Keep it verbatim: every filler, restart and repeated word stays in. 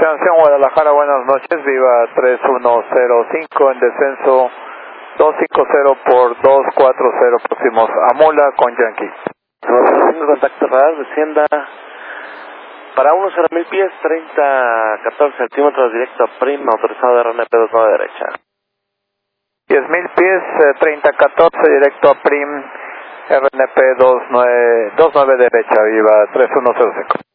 Atención Guadalajara, buenas noches, viva tres uno cero cinco en descenso dos cinco cero por dos cuatro cero, próximos a Mula con Yankee. Tengo contacto radar, descienda para uno cero mil pies, treinta catorce centímetros, directo a Prim, autorizado de R N P dos nueve derecha. diez mil pies, treinta catorce, directo a Prim, R N P dos nueve derecha, viva tres uno cero cinco.